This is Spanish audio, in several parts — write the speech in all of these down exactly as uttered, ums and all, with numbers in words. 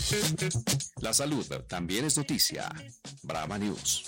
La salud también es noticia. Brava News.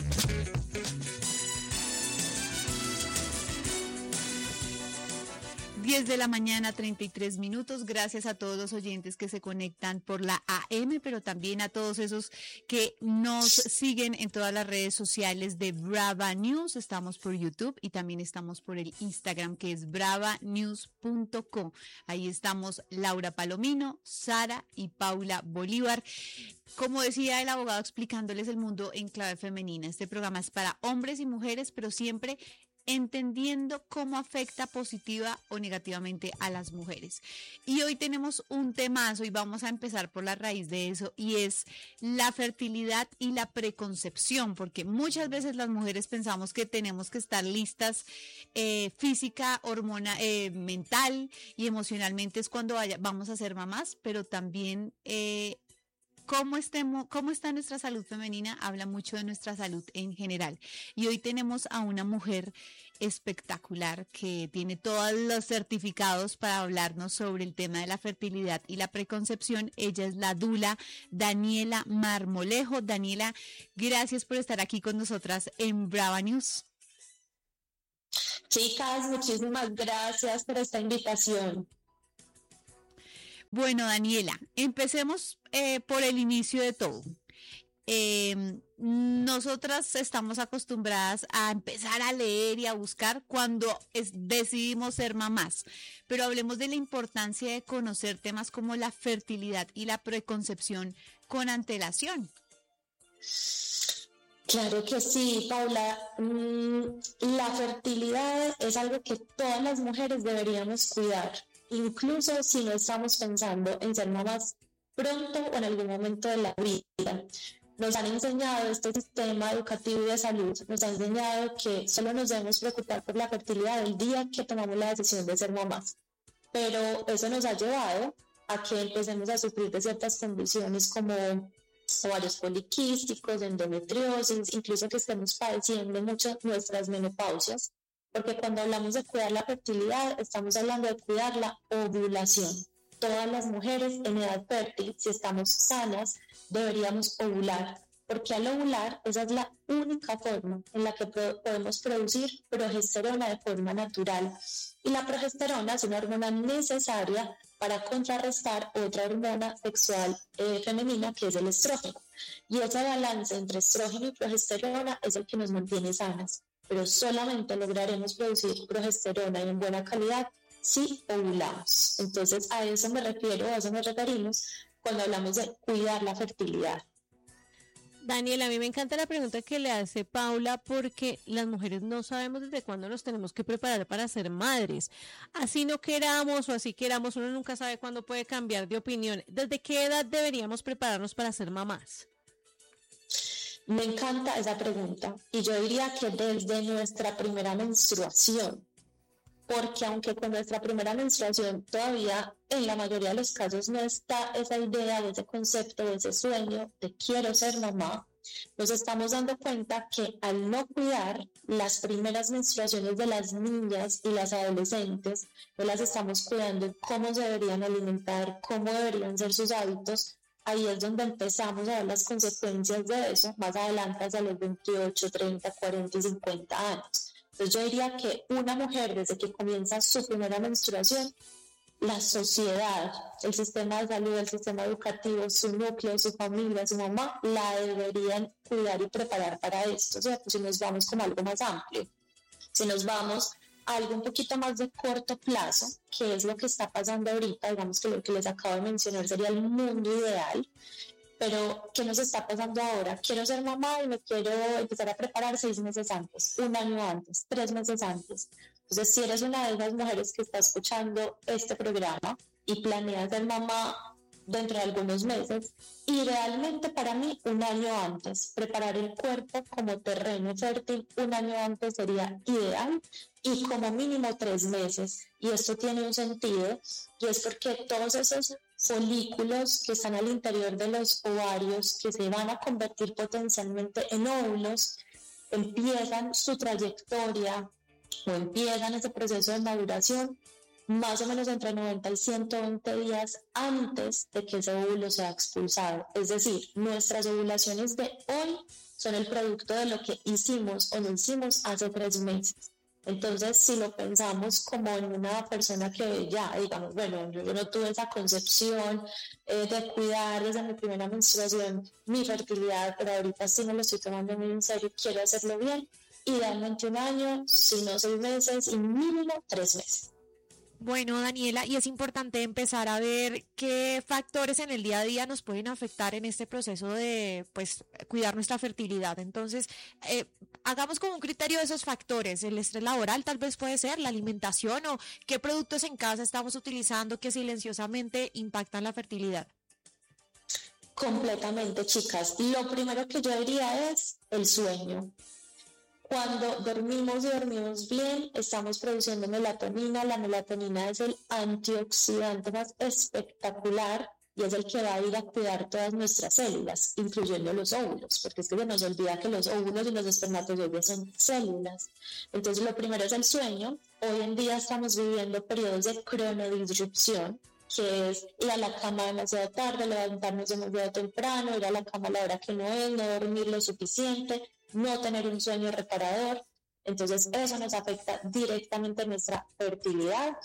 diez de la mañana, treinta y tres minutos. Gracias a todos los oyentes que se conectan por la A M, pero también a todos esos que nos siguen en todas las redes sociales de Brava News. Estamos por YouTube y también estamos por el Instagram, que es brava news punto co. Ahí estamos Laura Palomino, Sara y Paula Bolívar. Como decía el abogado, explicándoles el mundo en clave femenina. Este programa es para hombres y mujeres, pero siempre entendiendo cómo afecta positiva o negativamente a las mujeres. Y hoy tenemos un temazo y vamos a empezar por la raíz de eso, y es la fertilidad y la preconcepción, porque muchas veces las mujeres pensamos que tenemos que estar listas eh, física, hormona, eh, mental y emocionalmente es cuando vaya, vamos a ser mamás, pero también eh, Cómo, estemos, cómo está nuestra salud femenina habla mucho de nuestra salud en general. Y hoy tenemos a una mujer espectacular que tiene todos los certificados para hablarnos sobre el tema de la fertilidad y la preconcepción. Ella es la dula Daniela Marmolejo. Daniela, gracias por estar aquí con nosotras en Brava News. Chicas, muchísimas gracias por esta invitación. Bueno, Daniela, empecemos eh, por el inicio de todo. Eh, nosotras estamos acostumbradas a empezar a leer y a buscar cuando es, decidimos ser mamás, pero hablemos de la importancia de conocer temas como la fertilidad y la preconcepción con antelación. Claro que sí, Paula. La fertilidad es algo que todas las mujeres deberíamos cuidar, incluso si no estamos pensando en ser mamás pronto o en algún momento de la vida. Nos han enseñado, este sistema educativo y de salud, nos ha enseñado que solo nos debemos preocupar por la fertilidad el día que tomamos la decisión de ser mamás. Pero eso nos ha llevado a que empecemos a sufrir de ciertas condiciones como ovarios poliquísticos, endometriosis, incluso que estemos padeciendo mucho nuestras menopausias. Porque cuando hablamos de cuidar la fertilidad, estamos hablando de cuidar la ovulación. Todas las mujeres en edad fértil, si estamos sanas, deberíamos ovular, porque al ovular esa es la única forma en la que pro- podemos producir progesterona de forma natural. Y la progesterona es una hormona necesaria para contrarrestar otra hormona sexual eh, femenina, que es el estrógeno. Y ese balance entre estrógeno y progesterona es el que nos mantiene sanas. Pero solamente lograremos producir progesterona en buena calidad si ovulamos. Entonces a eso me refiero, a eso nos referimos cuando hablamos de cuidar la fertilidad. Daniela, a mí me encanta la pregunta que le hace Paula, porque las mujeres no sabemos desde cuándo nos tenemos que preparar para ser madres. Así no queramos o así queramos, uno nunca sabe cuándo puede cambiar de opinión. ¿Desde qué edad deberíamos prepararnos para ser mamás? Me encanta esa pregunta y yo diría que desde nuestra primera menstruación, porque aunque con nuestra primera menstruación todavía en la mayoría de los casos no está esa idea o ese concepto o ese sueño de quiero ser mamá, nos estamos dando cuenta que al no cuidar las primeras menstruaciones de las niñas y las adolescentes, no las estamos cuidando, cómo se deberían alimentar, cómo deberían ser sus hábitos. Ahí es donde empezamos a ver las consecuencias de eso, más adelante hacia los veintiocho, treinta, cuarenta y cincuenta años. Entonces yo diría que una mujer desde que comienza su primera menstruación, la sociedad, el sistema de salud, el sistema educativo, su núcleo, su familia, su mamá, la deberían cuidar y preparar para esto, ¿cierto? Si nos vamos como algo más amplio, si nos vamos a algo un poquito más de corto plazo, que es lo que está pasando ahorita, digamos que lo que les acabo de mencionar sería el mundo ideal, pero ¿qué nos está pasando ahora? Quiero ser mamá y me quiero empezar a preparar seis meses antes, un año antes, tres meses antes. Entonces, si eres una de esas mujeres que está escuchando este programa y planea ser mamá dentro de algunos meses, idealmente para mí un año antes, preparar el cuerpo como terreno fértil, un año antes sería ideal, y como mínimo tres meses. Y esto tiene un sentido, y es porque todos esos folículos que están al interior de los ovarios, que se van a convertir potencialmente en óvulos, empiezan su trayectoria o empiezan ese proceso de maduración más o menos entre noventa y ciento veinte días antes de que ese óvulo sea expulsado. Es decir, nuestras ovulaciones de hoy son el producto de lo que hicimos o no hicimos hace tres meses. Entonces, si lo pensamos como en una persona que ya, digamos, bueno, yo, yo no tuve esa concepción eh, de cuidar desde mi primera menstruación mi fertilidad, pero ahorita sí me lo estoy tomando muy en serio, quiero hacerlo bien, idealmente un año, si no seis meses y mínimo tres meses. Bueno, Daniela, y es importante empezar a ver qué factores en el día a día nos pueden afectar en este proceso de, pues, cuidar nuestra fertilidad. Entonces, eh, hagamos como un criterio de esos factores. El estrés laboral tal vez puede ser, la alimentación o qué productos en casa estamos utilizando que silenciosamente impactan la fertilidad. Completamente, chicas. Lo primero que yo diría es el sueño. Cuando dormimos y dormimos bien, estamos produciendo melatonina. La melatonina es el antioxidante más espectacular y es el que va a ir a cuidar todas nuestras células, incluyendo los óvulos, porque es que se nos olvida que los óvulos y los espermatozoides son células. Entonces, lo primero es el sueño. Hoy en día estamos viviendo periodos de cronodisrupción, que es ir a la cama demasiado tarde, levantarnos demasiado temprano, ir a la cama a la hora que no es, no dormir lo suficiente, no tener un sueño reparador. Entonces eso nos afecta directamente a nuestra fertilidad.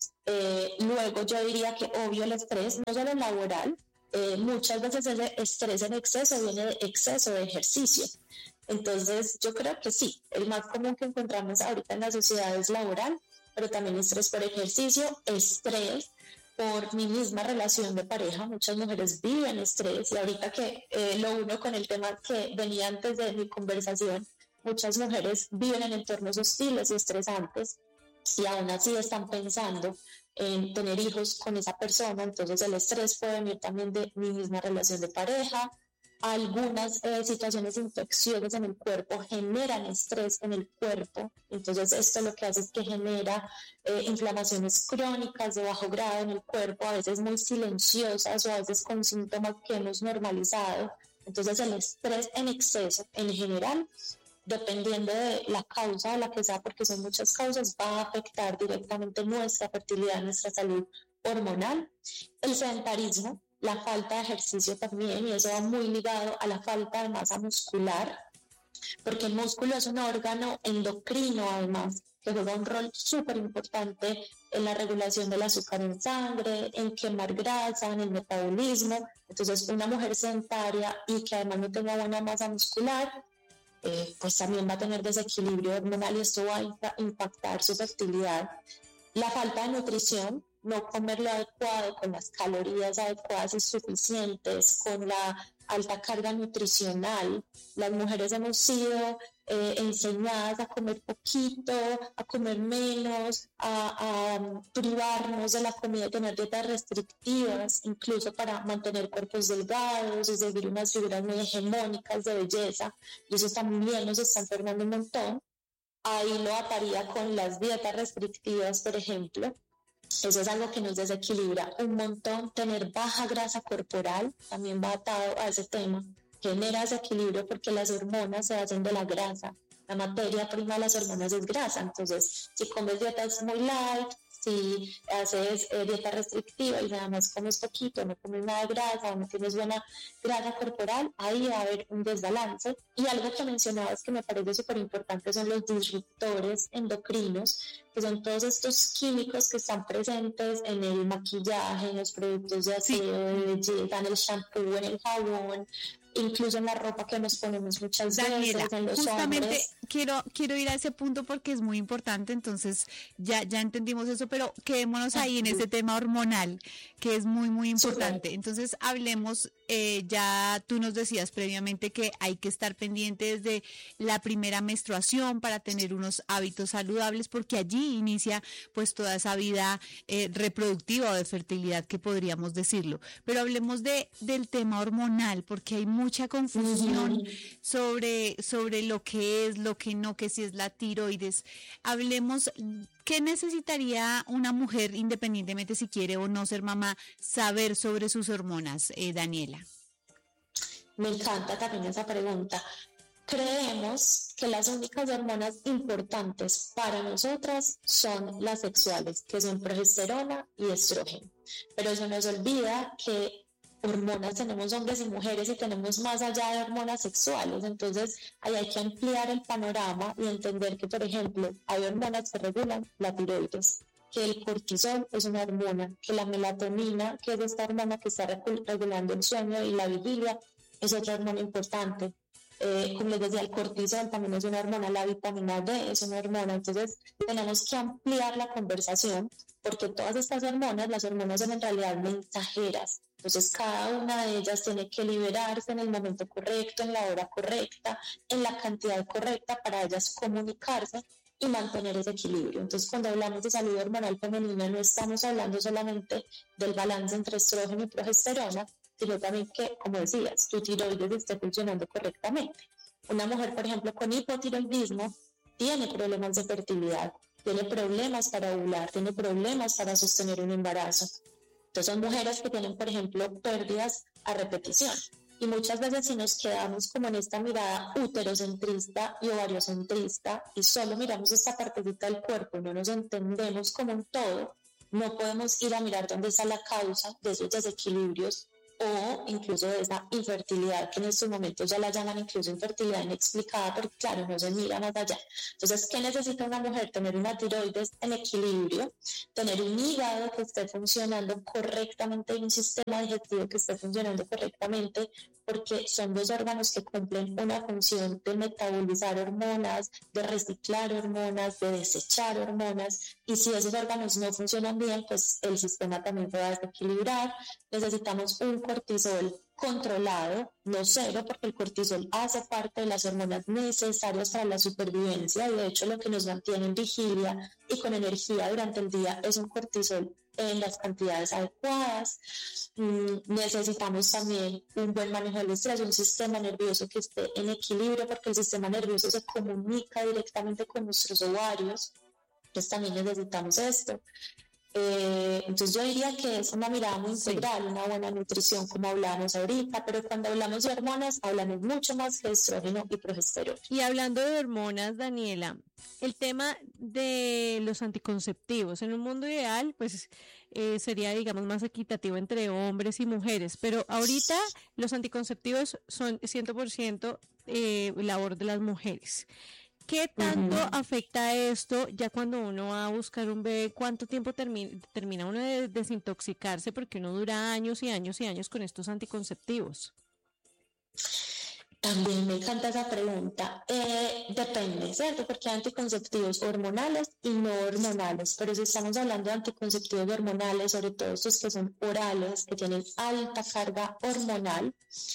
Eh, luego yo diría que obvio el estrés, no solo laboral, eh, muchas veces ese estrés en exceso viene de exceso de ejercicio. Entonces yo creo que sí, el más común que encontramos ahorita en la sociedad es laboral, pero también estrés por ejercicio, estrés por mi misma relación de pareja. Muchas mujeres viven estrés y ahorita que eh, lo uno con el tema que venía antes de mi conversación, muchas mujeres viven en entornos hostiles y estresantes y aún así están pensando en tener hijos con esa persona. Entonces el estrés puede venir también de mi misma relación de pareja. Algunas eh, situaciones infecciosas en el cuerpo generan estrés en el cuerpo, entonces esto lo que hace es que genera eh, inflamaciones crónicas de bajo grado en el cuerpo, a veces muy silenciosas o a veces con síntomas que hemos normalizado. Entonces el estrés en exceso en general, dependiendo de la causa de la que sea, porque son muchas causas, va a afectar directamente nuestra fertilidad, nuestra salud hormonal. El sedentarismo, la falta de ejercicio también, y eso va muy ligado a la falta de masa muscular, porque el músculo es un órgano endocrino además, que juega un rol súper importante en la regulación del azúcar en sangre, en quemar grasa, en el metabolismo. Entonces una mujer sedentaria y que además no tenga buena masa muscular, eh, pues también va a tener desequilibrio hormonal y esto va a impactar su fertilidad. La falta de nutrición, no comer lo adecuado, con las calorías adecuadas y suficientes, con la alta carga nutricional. Las mujeres hemos sido eh, enseñadas a comer poquito, a comer menos, a, a privarnos de la comida y tener dietas restrictivas, incluso para mantener cuerpos delgados y seguir unas figuras muy hegemónicas de belleza, y eso también nos está enfermando un montón. Ahí lo ataría con las dietas restrictivas, por ejemplo. Eso es algo que nos desequilibra un montón. Tener baja grasa corporal también va atado a ese tema. Genera desequilibrio porque las hormonas se hacen de la grasa. La materia prima de las hormonas es grasa. Entonces, si comes dietas muy light, si haces eh, dieta restrictiva y nada más comes poquito, no comes nada de grasa o no tienes buena grasa corporal, ahí va a haber un desbalance. Y algo que mencionabas que me parece súper importante son los disruptores endocrinos, que son todos estos químicos que están presentes en el maquillaje, en los productos de aseo, de belleza, en el shampoo, en el jabón, incluso en la ropa que nos ponemos muchas Daniela, veces, en los justamente hombres. quiero quiero ir a ese punto porque es muy importante. Entonces ya ya entendimos eso, pero quedémonos ahí en ese tema hormonal, que es muy muy importante. Entonces hablemos, eh, ya tú nos decías previamente que hay que estar pendientes de la primera menstruación para tener unos hábitos saludables, porque allí inicia pues toda esa vida eh, reproductiva o de fertilidad, que podríamos decirlo. Pero hablemos de del tema hormonal, porque hay mucha confusión uh-huh. sobre, sobre lo que es, lo que no, que si es la tiroides. Hablemos, ¿qué necesitaría una mujer, independientemente si quiere o no ser mamá, saber sobre sus hormonas, eh, Daniela? Me encanta también esa pregunta. creemos que las únicas hormonas importantes para nosotras son las sexuales, que son progesterona y estrógeno. Pero se nos olvida que hormonas tenemos hombres y mujeres y tenemos más allá de hormonas sexuales. Entonces ahí hay que ampliar el panorama y entender que, por ejemplo, hay hormonas que regulan la tiroides, que el cortisol es una hormona, que la melatonina, que es esta hormona que está regulando el sueño y la vigilia, es otra hormona importante. Eh, como les decía, el cortisol también es una hormona, la vitamina D es una hormona. Entonces tenemos que ampliar la conversación, porque todas estas hormonas, las hormonas son en realidad mensajeras. Entonces cada una de ellas tiene que liberarse en el momento correcto, en la hora correcta, en la cantidad correcta para ellas comunicarse y mantener ese equilibrio. Entonces cuando hablamos de salud hormonal femenina no estamos hablando solamente del balance entre estrógeno y progesterona, sino también que, como decías, tu tiroides esté funcionando correctamente. Una mujer, por ejemplo, con hipotiroidismo tiene problemas de fertilidad, tiene problemas para ovular, tiene problemas para sostener un embarazo. Entonces son mujeres que tienen, por ejemplo, pérdidas a repetición. Y muchas veces si nos quedamos como en esta mirada uterocentrista y ovariocentrista y solo miramos esta partecita del cuerpo, no nos entendemos como un todo, no podemos ir a mirar dónde está la causa de esos desequilibrios o incluso de esa infertilidad, que en estos momentos ya la llaman incluso infertilidad inexplicada, porque claro, no se mira más allá. Entonces, ¿qué necesita una mujer? Tener una tiroides en equilibrio, tener un hígado que esté funcionando correctamente y un sistema digestivo que esté funcionando correctamente, porque son dos órganos que cumplen una función de metabolizar hormonas, de reciclar hormonas, de desechar hormonas, y si esos órganos no funcionan bien, pues el sistema también se va a desequilibrar. Necesitamos un cortisol controlado, no cero, porque el cortisol hace parte de las hormonas necesarias para la supervivencia, y de hecho lo que nos mantiene en vigilia y con energía durante el día es un cortisol en las cantidades adecuadas. Mm, necesitamos también un buen manejo del estrés, un sistema nervioso que esté en equilibrio, porque el sistema nervioso se comunica directamente con nuestros ovarios, entonces también necesitamos esto. Eh, entonces yo diría que es una mirada muy integral, sí, una buena nutrición como hablamos ahorita, pero cuando hablamos de hormonas hablamos mucho más de estrógeno y progesterona. Y hablando de hormonas, Daniela, el tema de los anticonceptivos, en un mundo ideal pues eh, sería digamos más equitativo entre hombres y mujeres, pero ahorita los anticonceptivos son cien por ciento eh, labor de las mujeres. ¿Qué tanto uh-huh. afecta esto ya cuando uno va a buscar un bebé? ¿Cuánto tiempo termina, termina uno de desintoxicarse? Porque uno dura años y años y años con estos anticonceptivos. También me encanta esa pregunta. Eh, depende, ¿cierto? Porque hay anticonceptivos hormonales y no hormonales. Pero si estamos hablando de anticonceptivos hormonales, sobre todo estos que son orales, que tienen alta carga hormonal,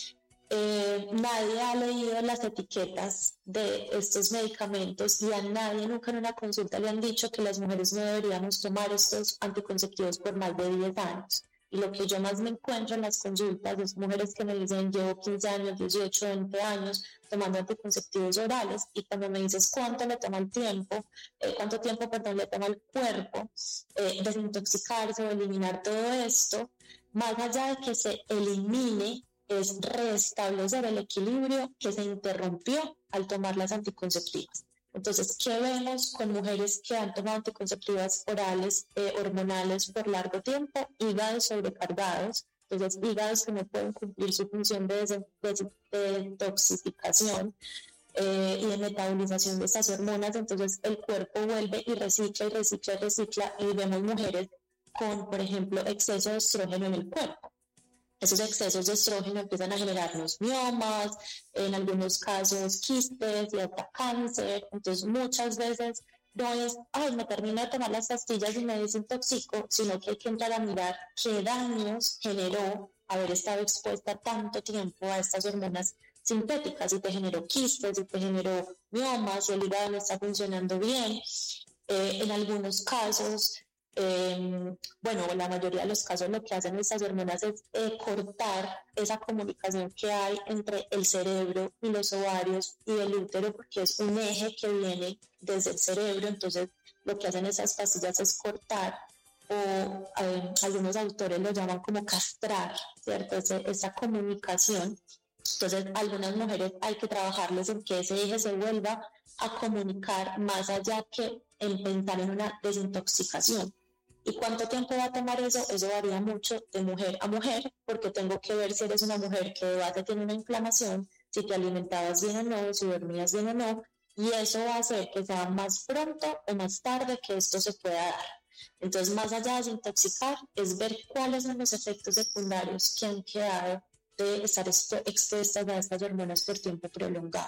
Eh, nadie ha leído las etiquetas de estos medicamentos y a nadie nunca en una consulta le han dicho que las mujeres no deberíamos tomar estos anticonceptivos por más de diez años. Y lo que yo más me encuentro en las consultas es mujeres que me dicen llevo quince años, dieciocho, veinte años tomando anticonceptivos orales, y cuando me dices cuánto le toma el tiempo, eh, cuánto tiempo perdón, le toma el cuerpo eh, desintoxicarse o eliminar todo esto, más allá de que se elimine, es restablecer el equilibrio que se interrumpió al tomar las anticonceptivas. Entonces, ¿qué vemos con mujeres que han tomado anticonceptivas orales, eh, hormonales por largo tiempo? Hígados sobrecargados, entonces hígados que no pueden cumplir su función de, des- de, de detoxificación eh, y de metabolización de estas hormonas. Entonces el cuerpo vuelve y recicla y recicla y recicla, y vemos mujeres con, por ejemplo, exceso de estrógeno en el cuerpo. Esos excesos de estrógeno empiezan a generarnos miomas, en algunos casos quistes y hasta cáncer. Entonces muchas veces no es, ay, me termino de tomar las pastillas y me desintoxico, sino que hay que entrar a mirar qué daños generó haber estado expuesta tanto tiempo a estas hormonas sintéticas, si te generó quistes, si te generó miomas, si el hígado no está funcionando bien. Eh, en algunos casos, Eh, bueno, la mayoría de los casos lo que hacen estas hormonas es eh, cortar esa comunicación que hay entre el cerebro y los ovarios y el útero, porque es un eje que viene desde el cerebro. Entonces lo que hacen esas pastillas es cortar, o eh, algunos autores lo llaman como castrar, ¿cierto? Ese, esa comunicación, Entonces, algunas mujeres hay que trabajarles en que ese eje se vuelva a comunicar más allá que el pensar en una desintoxicación. ¿Y cuánto tiempo va a tomar eso? Eso varía mucho de mujer a mujer, porque tengo que ver si eres una mujer que de base tiene una inflamación, si te alimentabas bien o no, si dormías bien o no, y eso va a hacer que sea más pronto o más tarde que esto se pueda dar. Entonces, más allá de desintoxicar, es ver cuáles son los efectos secundarios que han quedado de estar expuestas a estas hormonas por tiempo prolongado.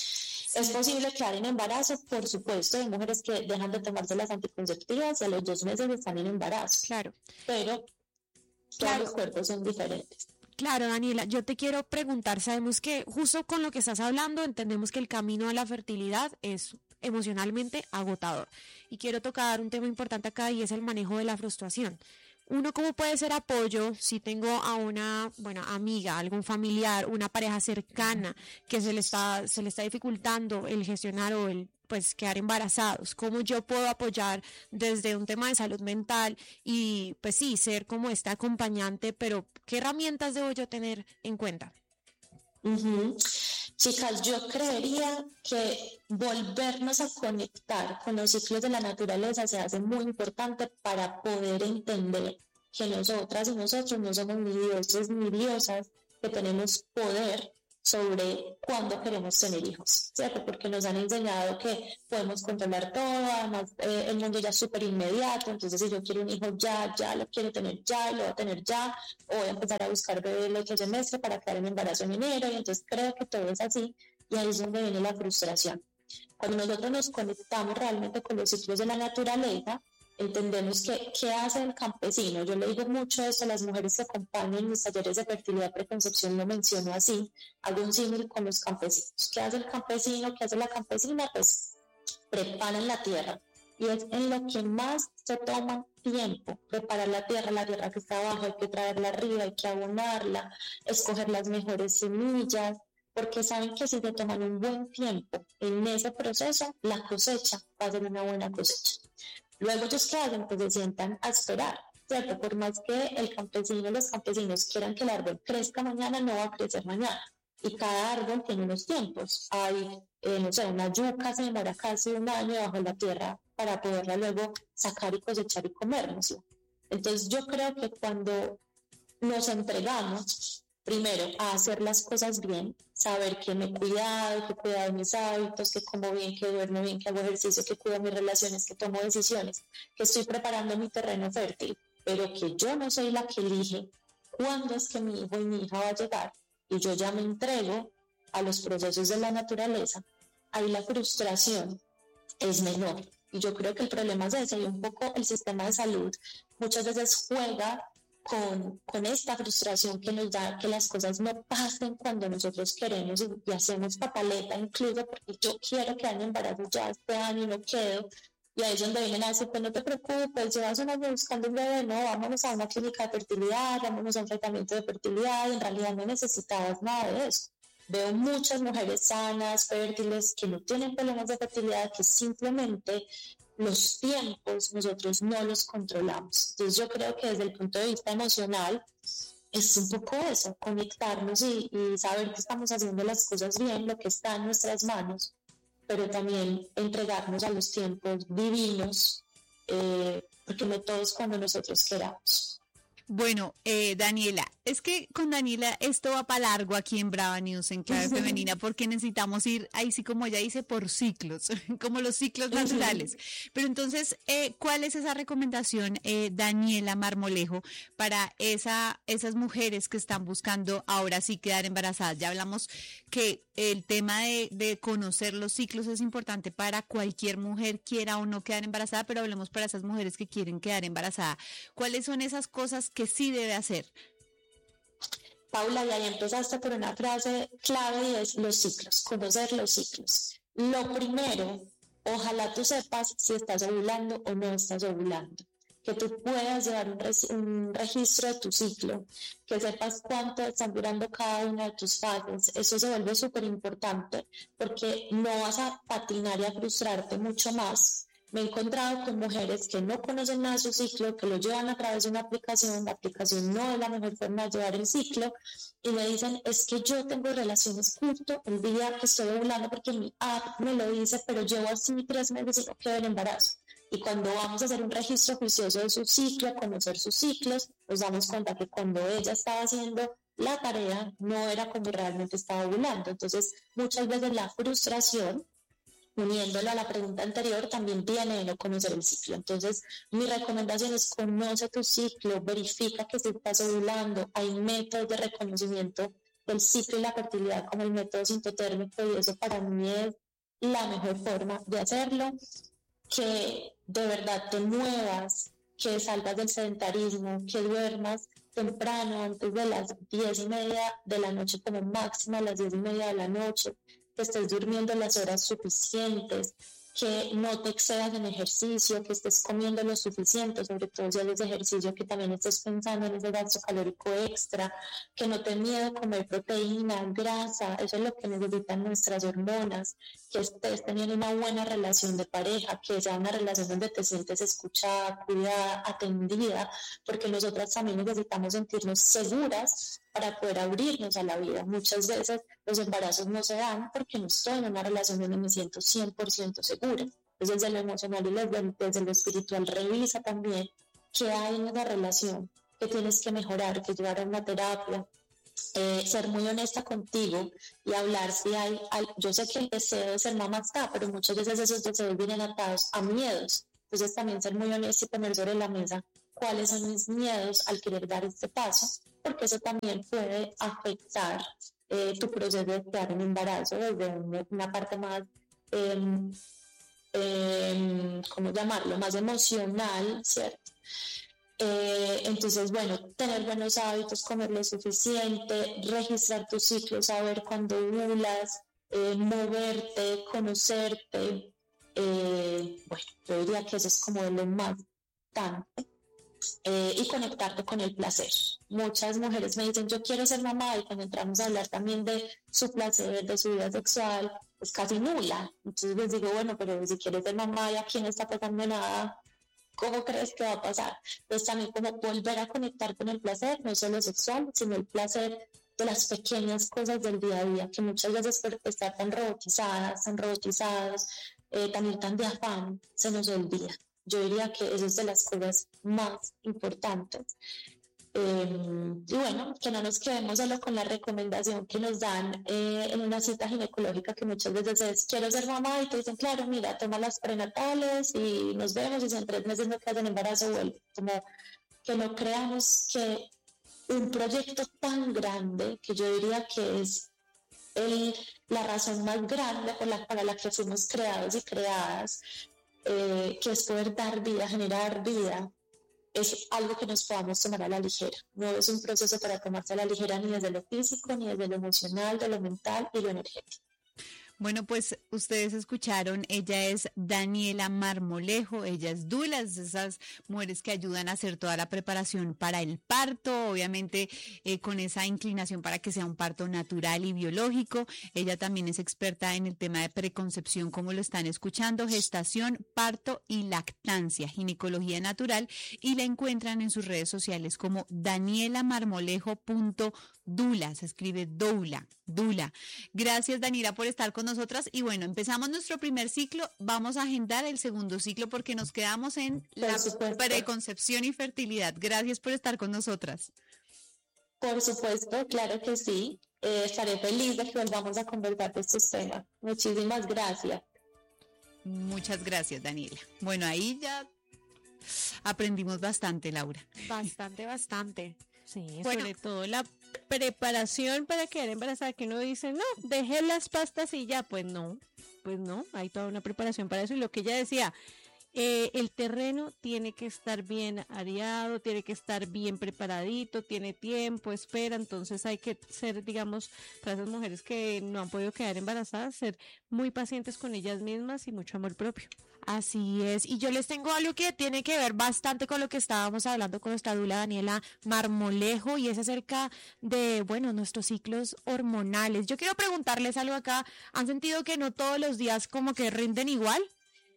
¿Es posible quedar en embarazo? Por supuesto, hay mujeres que dejan de tomarse las anticonceptivas y a los dos meses están en embarazo. Claro. Pero todos Claro. los cuerpos son diferentes. Claro, Daniela, yo te quiero preguntar, sabemos que justo con lo que estás hablando, entendemos que el camino a la fertilidad es emocionalmente agotador. Y quiero tocar un tema importante acá y es el manejo de la frustración. Uno, ¿cómo puede ser apoyo si tengo a una, bueno, amiga, algún familiar, una pareja cercana que se le está, se le está dificultando el gestionar o el, pues, quedar embarazados? ¿Cómo yo puedo apoyar desde un tema de salud mental y, pues sí, ser como esta acompañante, pero qué herramientas debo yo tener en cuenta? Uh-huh. Chicas, yo creería que volvernos a conectar con los ciclos de la naturaleza se hace muy importante para poder entender que nosotras y nosotros no somos ni dioses ni diosas, que tenemos poder sobre cuándo queremos tener hijos, ¿cierto? Porque nos han enseñado que podemos controlar todo, además eh, el mundo ya es súper inmediato, entonces si yo quiero un hijo ya, ya lo quiero tener ya, lo voy a tener ya, o voy a empezar a buscar bebé el otro semestre para quedar en embarazo en enero, y entonces creo que todo es así, y ahí es donde viene la frustración. Cuando nosotros nos conectamos realmente con los ciclos de la naturaleza, entendemos que qué hace el campesino. Yo le digo mucho esto a las mujeres que acompañan en mis talleres de fertilidad preconcepción, lo menciono así, hago un símil con los campesinos. ¿Qué hace el campesino? ¿Qué hace la campesina? Pues preparan la tierra, y es en lo que más se toman tiempo, preparar la tierra, la tierra que está abajo, hay que traerla arriba, hay que abonarla, escoger las mejores semillas, porque saben que si se toman un buen tiempo en ese proceso, la cosecha va a ser una buena cosecha. Luego ellos qué hacen, pues se sientan a esperar, ¿cierto? Por más que el campesino, los campesinos quieran que el árbol crezca mañana, no va a crecer mañana. Y cada árbol tiene unos tiempos. Hay, eh, no sé, una yuca se demora casi un año bajo la tierra para poderla luego sacar y cosechar y comérnosla. Entonces yo creo que cuando nos entregamos, primero, a hacer las cosas bien, saber que me he cuidado, que he cuidado mis hábitos, que como bien, que duermo bien, que hago ejercicio, que cuido mis relaciones, que tomo decisiones, que estoy preparando mi terreno fértil, pero que yo no soy la que elige cuándo es que mi hijo y mi hija va a llegar, y yo ya me entrego a los procesos de la naturaleza, ahí la frustración es menor. Y yo creo que el problema es ese, y un poco el sistema de salud muchas veces juega Con, con esta frustración que nos da que las cosas no pasen cuando nosotros queremos, y, y hacemos pataleta incluso porque yo quiero quedar en embarazo ya este año y no quedo, y ahí es donde vienen a decir, pues no te preocupes, llevas un año buscando un bebé, no, vámonos a una clínica de fertilidad, vámonos a un tratamiento de fertilidad, y en realidad no necesitabas nada de eso. Veo muchas mujeres sanas, fértiles, que no tienen problemas de fertilidad, que simplemente los tiempos nosotros no los controlamos. Entonces yo creo que desde el punto de vista emocional es un poco eso, conectarnos y, y saber que estamos haciendo las cosas bien, lo que está en nuestras manos, pero también entregarnos a los tiempos divinos, eh, porque no todo es cuando nosotros queramos. Bueno, eh, Daniela, es que con Daniela esto va para largo aquí en Brava News, en Clave Femenina, porque necesitamos ir, ahí sí como ella dice, por ciclos, como los ciclos naturales. Pero entonces, eh, ¿cuál es esa recomendación, eh, Daniela Marmolejo, para esa, esas mujeres que están buscando ahora sí quedar embarazadas? Ya hablamos que el tema de, de conocer los ciclos es importante para cualquier mujer, quiera o no quedar embarazada, pero hablemos para esas mujeres que quieren quedar embarazadas. ¿Cuáles son esas cosas que sí debe hacer? Paula, y ahí empezaste por una frase clave, y es los ciclos, conocer los ciclos. Lo primero, ojalá tú sepas si estás ovulando o no estás ovulando, que tú puedas llevar un, res- un registro de tu ciclo, que sepas cuánto están durando cada una de tus fases. Eso se vuelve súper importante porque no vas a patinar y a frustrarte mucho más Me he encontrado con mujeres que no conocen nada de su ciclo, que lo llevan a través de una aplicación, la aplicación no es la mejor forma de llevar el ciclo, y me dicen, es que yo tengo relaciones justo el día que estoy ovulando porque mi app me lo dice, pero llevo así tres meses y no quedo en embarazo. Y cuando vamos a hacer un registro juicioso de su ciclo, a conocer sus ciclos, nos damos cuenta que cuando ella estaba haciendo la tarea, no era como realmente estaba ovulando. Entonces, muchas veces la frustración, uniéndola a la pregunta anterior, también viene de no conocer el ciclo. Entonces, mi recomendación es conoce tu ciclo, verifica que si estás ovulando. Hay métodos de reconocimiento del ciclo y la fertilidad como el método sintotérmico, y eso para mí es la mejor forma de hacerlo. Que de verdad te muevas, que salgas del sedentarismo, que duermas temprano, antes de las diez y media de la noche como máximo, a las diez y media de la noche, que estés durmiendo las horas suficientes, que no te excedas en ejercicio, que estés comiendo lo suficiente, sobre todo si haces ejercicio, que también estés pensando en ese gasto calórico extra, que no te dé miedo comer proteína, grasa, eso es lo que necesitan nuestras hormonas, que estés teniendo una buena relación de pareja, que sea una relación donde te sientes escuchada, cuidada, atendida, porque nosotras también necesitamos sentirnos seguras para poder abrirnos a la vida. Muchas veces los embarazos no se dan porque no estoy en una relación donde me siento cien por ciento segura. Entonces, desde lo emocional y desde lo espiritual, revisa también qué hay en esa relación, que tienes que mejorar, que llevar a una terapia, eh, ser muy honesta contigo y hablar si hay, hay, yo sé que el deseo de ser mamá está, pero muchas veces esos deseos vienen atados a miedos. Entonces, también ser muy honesta y poner sobre la mesa cuáles son mis miedos al querer dar este paso, porque eso también puede afectar eh, tu proceso de crear un embarazo desde una, una parte más, eh, eh, ¿cómo llamarlo?, más emocional, ¿cierto? Eh, entonces, bueno, tener buenos hábitos, comer lo suficiente, registrar tu ciclo, saber cuándo ovulas, eh, moverte, conocerte, eh, bueno, yo diría que eso es como de lo más importante. Eh, y conectarte con el placer. Muchas mujeres me dicen, yo quiero ser mamá, y cuando entramos a hablar también de su placer, de su vida sexual, es casi nula. Entonces les digo, bueno, pero si quieres ser mamá y aquí no está pasando nada, ¿cómo crees que va a pasar? Entonces también como volver a conectar con el placer, no solo sexual, sino el placer de las pequeñas cosas del día a día, que muchas veces por estar tan robotizadas, tan robotizados, eh, también tan de afán, se nos olvida. Yo diría que eso es de las cosas más importantes. Eh, y bueno, que no nos quedemos solo con la recomendación que nos dan eh, en una cita ginecológica, que muchas veces es, quiero ser mamá, y te dicen, claro, mira, toma las prenatales y nos vemos, y si en tres meses no quedas en embarazo, vuelve. Como que no creamos que un proyecto tan grande, que yo diría que es el, la razón más grande por la, para la que fuimos creados y creadas, Eh, que es poder dar vida, generar vida, es algo que nos podamos tomar a la ligera. No es un proceso para tomarse a la ligera ni desde lo físico, ni desde lo emocional, de lo mental y lo energético. Bueno, pues ustedes escucharon, ella es Daniela Marmolejo, ella es dula, es esas mujeres que ayudan a hacer toda la preparación para el parto, obviamente eh, con esa inclinación para que sea un parto natural y biológico. Ella también es experta en el tema de preconcepción, como lo están escuchando, gestación, parto y lactancia, ginecología natural, y la encuentran en sus redes sociales como daniela marmolejo punto dula, se escribe doula, dula. Gracias, Daniela, por estar con nosotras. Y bueno, empezamos nuestro primer ciclo, vamos a agendar el segundo ciclo porque nos quedamos en la preconcepción y fertilidad. Gracias por estar con nosotras. Por supuesto, claro que sí. Eh, estaré feliz de que volvamos a conversar de estos temas. Muchísimas gracias. Muchas gracias, Daniela. Bueno, ahí ya aprendimos bastante, Laura. Bastante, bastante. Sí, Bueno. sobre todo la preparación para quedar embarazada, que uno dice, no, dejé las pastas y ya, pues no, pues no, hay toda una preparación para eso. Y lo que ella decía, eh, el terreno tiene que estar bien areado, tiene que estar bien preparadito, tiene tiempo, espera, entonces hay que ser, digamos, para esas mujeres que no han podido quedar embarazadas, ser muy pacientes con ellas mismas y mucho amor propio. Así es, y yo les tengo algo que tiene que ver bastante con lo que estábamos hablando con nuestra dula Daniela Marmolejo, y es acerca de, bueno, nuestros ciclos hormonales. Yo quiero preguntarles algo acá, ¿han sentido que no todos los días como que rinden igual?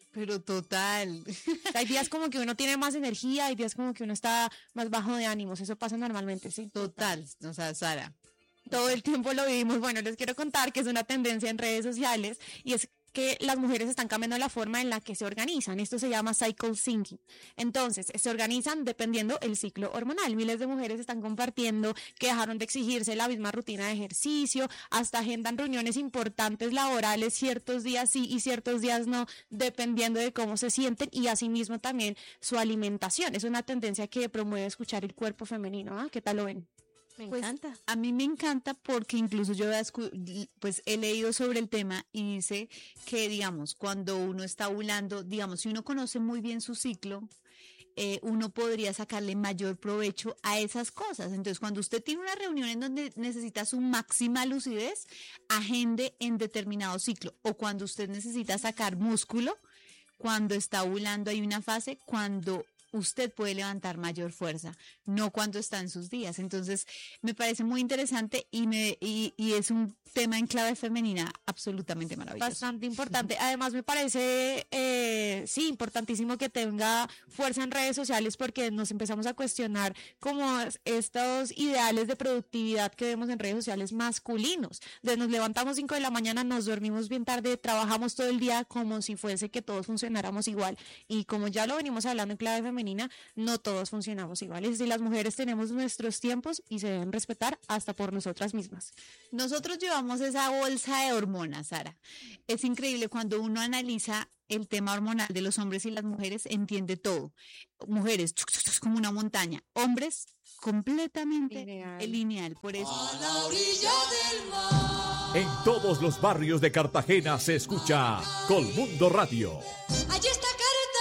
Pero total. Hay días como que uno tiene más energía, hay días como que uno está más bajo de ánimos, eso pasa normalmente, sí. Total. O sea, Sara. Todo el tiempo lo vivimos. Bueno, les quiero contar que es una tendencia en redes sociales y es que las mujeres están cambiando la forma en la que se organizan. Esto se llama cycle syncing. Entonces, se organizan dependiendo el ciclo hormonal. Miles de mujeres están compartiendo que dejaron de exigirse la misma rutina de ejercicio, hasta agendan reuniones importantes laborales ciertos días sí y ciertos días no, dependiendo de cómo se sienten, y asimismo también su alimentación. Es una tendencia que promueve escuchar el cuerpo femenino. ¿Ah? ¿Qué tal lo ven? Me Pues, encanta. a mí me encanta porque incluso yo he escu- pues he leído sobre el tema y dice que, digamos, cuando uno está ovulando, digamos, si uno conoce muy bien su ciclo, eh, uno podría sacarle mayor provecho a esas cosas. Entonces, cuando usted tiene una reunión en donde necesita su máxima lucidez, agende en determinado ciclo. O cuando usted necesita sacar músculo, cuando está ovulando hay una fase cuando usted puede levantar mayor fuerza, no cuando está en sus días. Entonces, me parece muy interesante y, me, y, y es un tema en clave femenina absolutamente maravilloso. Bastante importante. Además, me parece, eh, sí, importantísimo que tenga fuerza en redes sociales, porque nos empezamos a cuestionar como estos ideales de productividad que vemos en redes sociales masculinos. De nos levantamos cinco de la mañana, nos dormimos bien tarde, trabajamos todo el día como si fuese que todos funcionáramos igual. Y como ya lo venimos hablando en clave femenina, no todos funcionamos iguales. Y las mujeres tenemos nuestros tiempos y se deben respetar hasta por nosotras mismas. Nosotros llevamos esa bolsa de hormonas, Sara. Es increíble cuando uno analiza el tema hormonal de los hombres y las mujeres, entiende todo. Mujeres, como una montaña. Hombres, completamente Lineal. lineal. Por eso. A la orilla del mar. En todos los barrios de Cartagena se escucha Colmundo Radio. Allí está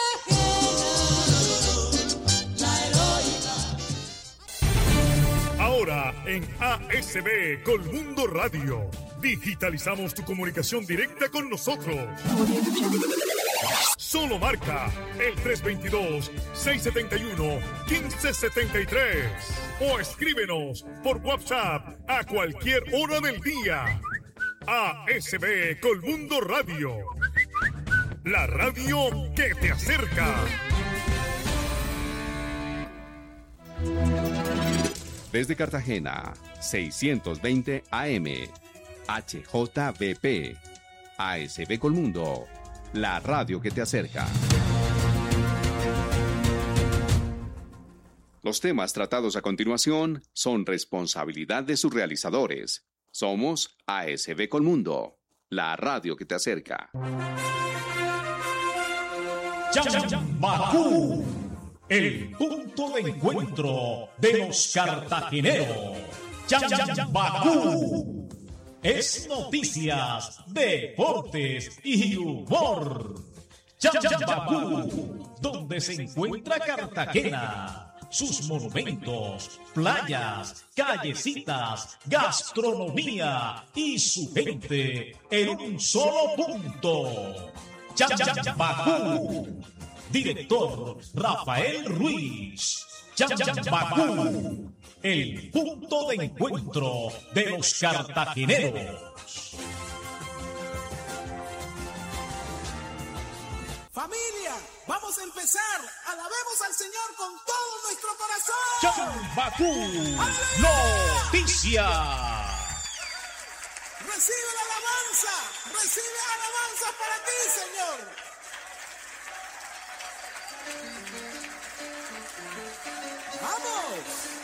Cartagena, la heroica. Ahora en A S B Colmundo Radio. Digitalizamos tu comunicación directa con nosotros. Solo marca el tres dos dos, seis siete uno, uno cinco siete tres o escríbenos por WhatsApp a cualquier hora del día. A S B Colmundo Radio. La radio que te acerca. Desde Cartagena, seiscientos veinte A M, H J B P, A S B Colmundo, la radio que te acerca. Los temas tratados a continuación son responsabilidad de sus realizadores. Somos A S B Colmundo, la radio que te acerca. Bakú, el punto de encuentro de los cartageneros. Bakú es noticias, deportes y humor. Bakú, donde se encuentra Cartagena, sus monumentos, playas, callecitas, gastronomía y su gente en un solo punto. Bakú. Director Rafael Ruiz. Bakú, el punto de encuentro de los cartageneros. Familia, vamos a empezar. Alabemos al Señor con todo nuestro corazón. Bakú, noticias. Recibe la alabanza, recibe alabanza para ti, Señor. ¡Vamos!